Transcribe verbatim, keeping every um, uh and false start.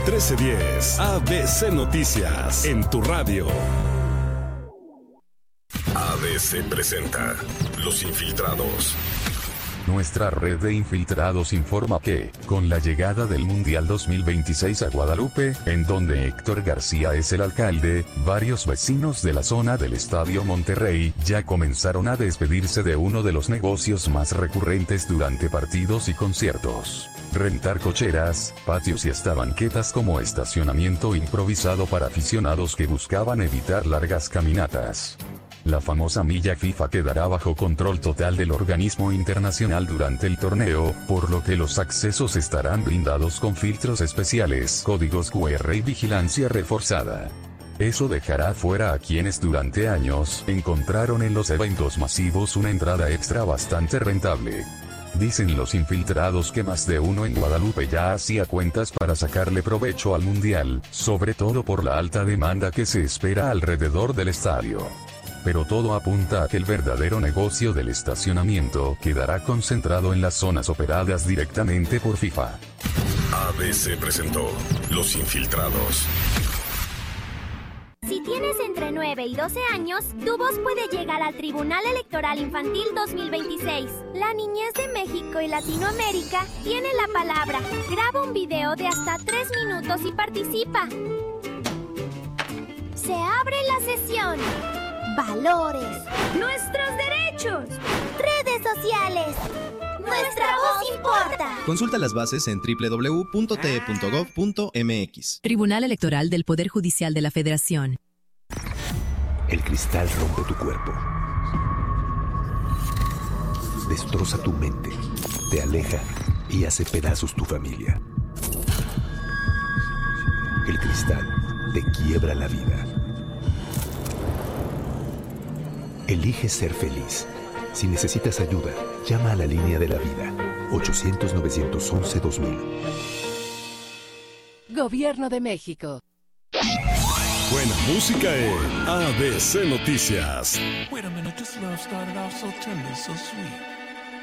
trece diez. A B C Noticias, en tu radio. A B C presenta Los Infiltrados. Nuestra red de infiltrados informa que, con la llegada del Mundial dos mil veintiséis a Guadalupe, en donde Héctor García es el alcalde, varios vecinos de la zona del Estadio Monterrey ya comenzaron a despedirse de uno de los negocios más recurrentes durante partidos y conciertos: rentar cocheras, patios y hasta banquetas como estacionamiento improvisado para aficionados que buscaban evitar largas caminatas. La famosa milla FIFA quedará bajo control total del organismo internacional durante el torneo, por lo que los accesos estarán blindados con filtros especiales, códigos cu erre y vigilancia reforzada. Eso dejará fuera a quienes durante años encontraron en los eventos masivos una entrada extra bastante rentable. Dicen los infiltrados que más de uno en Guadalupe ya hacía cuentas para sacarle provecho al Mundial, sobre todo por la alta demanda que se espera alrededor del estadio. Pero todo apunta a que el verdadero negocio del estacionamiento quedará concentrado en las zonas operadas directamente por FIFA. A B C presentó Los Infiltrados. Si tienes entre nueve y doce años, tu voz puede llegar al Tribunal Electoral Infantil dos mil veintiséis. La niñez de México y Latinoamérica tiene la palabra. Graba un video de hasta tres minutos y participa. Se abre la sesión. Valores. Nuestros derechos. Redes sociales. Nuestra voz importa. Consulta las bases en doble u doble u doble u punto te punto gov punto eme equis. Tribunal Electoral del Poder Judicial de la Federación. El cristal rompe tu cuerpo. Destroza tu mente. Te aleja y hace pedazos tu familia. El cristal te quiebra la vida. Elige ser feliz. Si necesitas ayuda, llama a la línea de la vida. ochocientos, novecientos once, dos mil. Gobierno de México. Buena música en A B C Noticias. Wait a minute, this love started off so tender, so sweet.